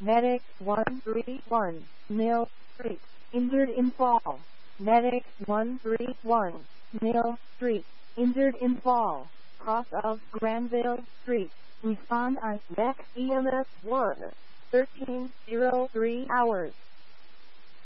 Medic 131, Mill Street, injured in fall. Medic 131, Mill Street, injured in fall. Cross of Granville Street. Respond on Max EMS 1, 1303 hours.